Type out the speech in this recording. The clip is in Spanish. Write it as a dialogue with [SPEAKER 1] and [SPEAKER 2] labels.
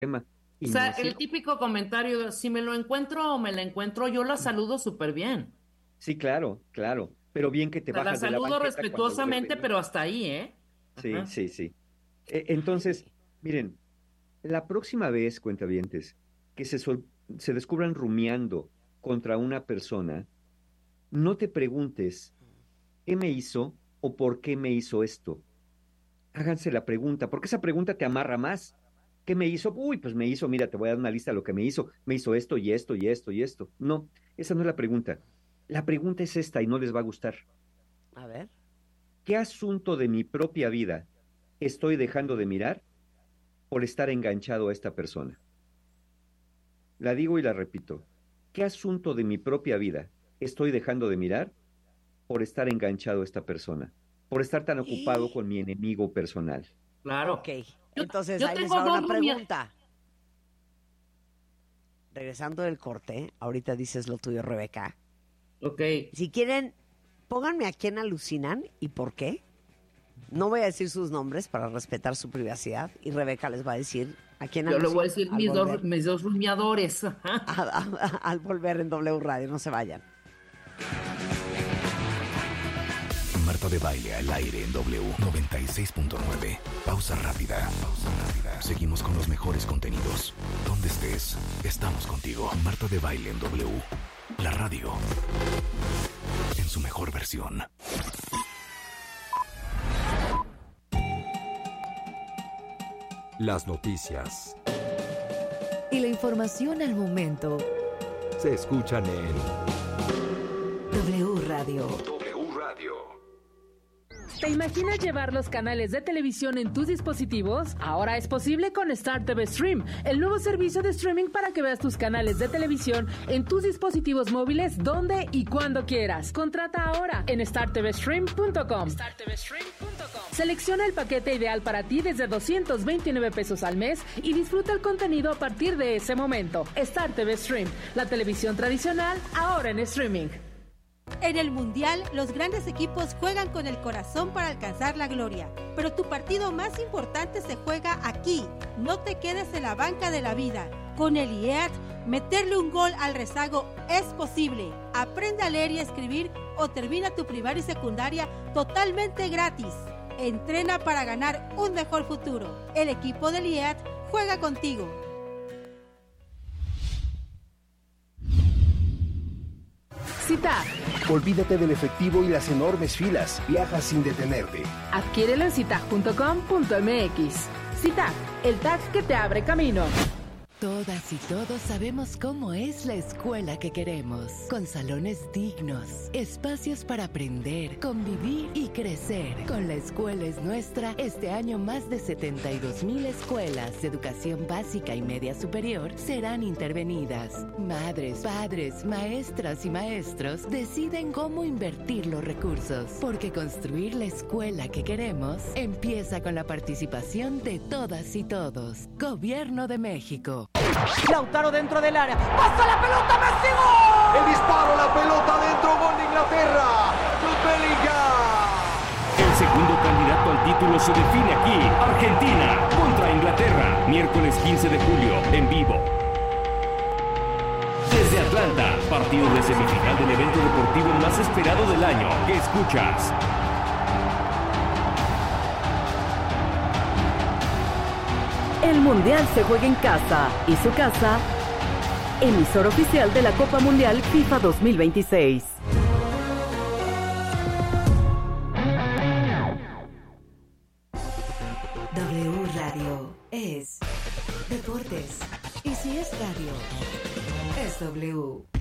[SPEAKER 1] problema.
[SPEAKER 2] O
[SPEAKER 1] Y no
[SPEAKER 2] sea,
[SPEAKER 1] es
[SPEAKER 2] el
[SPEAKER 1] cierto.
[SPEAKER 2] típico comentario, si me lo encuentro o me la encuentro, yo la saludo súper bien.
[SPEAKER 1] Sí, claro, claro. Pero bien que
[SPEAKER 2] O
[SPEAKER 1] te
[SPEAKER 2] sea, la
[SPEAKER 1] bajas de la
[SPEAKER 2] saludo
[SPEAKER 1] banqueta cuando lo ves
[SPEAKER 2] respetuosamente,
[SPEAKER 1] venir.
[SPEAKER 2] pero hasta ahí, ¿eh?
[SPEAKER 1] Sí,
[SPEAKER 2] Ajá.
[SPEAKER 1] sí, sí. Entonces, miren, la próxima vez, cuentavientes, que se descubran rumiando contra una persona, no te preguntes qué me hizo o por qué me hizo esto. Háganse la pregunta, porque esa pregunta te amarra más. ¿Qué me hizo? Uy, pues me hizo, mira, te voy a dar una lista de lo que me hizo. Me hizo esto y esto y esto y esto. No, esa no es la pregunta. La pregunta es esta y no les va a gustar.
[SPEAKER 3] A ver.
[SPEAKER 1] ¿Qué asunto de mi propia vida estoy dejando de mirar por estar enganchado a esta persona? La digo y la repito. ¿Qué asunto de mi propia vida estoy dejando de mirar por estar enganchado a esta persona? Por estar tan ocupado con mi enemigo personal.
[SPEAKER 3] Ok,
[SPEAKER 2] Claro. Yo,
[SPEAKER 3] entonces
[SPEAKER 2] yo
[SPEAKER 3] ahí les
[SPEAKER 2] tengo
[SPEAKER 3] va una
[SPEAKER 2] dos rumias.
[SPEAKER 3] pregunta. Regresando del corte, ahorita dices lo tuyo, Rebeca.
[SPEAKER 2] Ok.
[SPEAKER 3] Si quieren, pónganme a quién alucinan y por qué. No voy a decir sus nombres para respetar su privacidad y Rebeca les va a decir a quién
[SPEAKER 2] Yo le voy a
[SPEAKER 3] alucinan
[SPEAKER 2] decir
[SPEAKER 3] al volver,
[SPEAKER 2] mis dos rumiadores.
[SPEAKER 3] al volver en W Radio. No se vayan.
[SPEAKER 4] Marta de Baile al aire en W 96.9. Pausa rápida. Pausa rápida. Seguimos con los mejores contenidos. Donde estés, estamos contigo. Marta de Baile en W. La radio. En su mejor versión.
[SPEAKER 5] Las noticias
[SPEAKER 6] Y la información al momento.
[SPEAKER 5] se escuchan en
[SPEAKER 6] W Radio.
[SPEAKER 4] W Radio.
[SPEAKER 7] ¿Te imaginas llevar los canales de televisión en tus dispositivos? Ahora es posible con Star TV Stream, el nuevo servicio de streaming para que veas tus canales de televisión en tus dispositivos móviles donde y cuando quieras. Contrata ahora en startvstream.com. Selecciona el paquete ideal para ti desde 229 pesos al mes y disfruta el contenido a partir de ese momento. Star TV Stream, la televisión tradicional ahora en streaming.
[SPEAKER 8] En el Mundial, los grandes equipos juegan con el corazón para alcanzar la gloria. Pero tu partido más importante se juega aquí. No te quedes en la banca de la vida. Con el IEAT, meterle un gol al rezago es posible. Aprende a leer y escribir o termina tu primaria y secundaria totalmente gratis. Entrena para ganar un mejor futuro. El equipo del IEAT juega contigo.
[SPEAKER 7] Cita.
[SPEAKER 9] Olvídate del efectivo y las enormes filas. Viaja sin detenerte.
[SPEAKER 7] Adquiérelo en cita.com.mx. Cita, el tag que te abre camino.
[SPEAKER 6] Todas y todos sabemos cómo es la escuela que queremos, con salones dignos, espacios para aprender, convivir y crecer. Con La Escuela es Nuestra, este año más de 72,000 escuelas de educación básica y media superior serán intervenidas. Madres, padres, maestras y maestros deciden cómo invertir los recursos, porque construir la escuela que queremos empieza con la participación de todas y todos. Gobierno de México.
[SPEAKER 10] Lautaro dentro del área. ¡Pasa la pelota, Messi! ¡Gol!
[SPEAKER 9] El disparo, la pelota dentro, gol de Inglaterra. Jude Bellingham.
[SPEAKER 11] El segundo candidato al título se define aquí. Argentina contra Inglaterra. Miércoles 15 de julio, en vivo. Desde Atlanta, partido de semifinal del evento deportivo más esperado del año. ¿Qué escuchas?
[SPEAKER 12] El Mundial se juega en casa y su casa, emisor oficial de la Copa Mundial FIFA 2026.
[SPEAKER 6] W Radio es deportes. Y si es radio, es W.